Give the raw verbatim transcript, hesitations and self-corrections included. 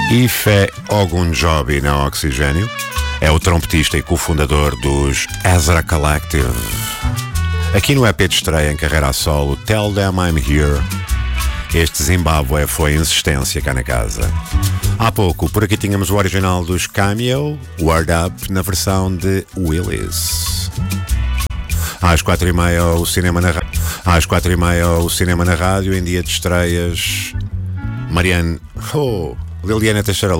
Ife Ogunjobi na Oxigênio. É o trompetista e cofundador dos Ezra Collective. Aqui no E P de estreia em carreira a solo, Tell Them I'm Here, este Zimbábue foi insistência cá na casa. Há pouco, por aqui tínhamos o original dos Cameo, Word Up, na versão de Willis. Às quatro e meia o cinema na rádio. Às quatro e meia o cinema na rádio, em dia de estreias, Marianne, oh, Liliana Teixeira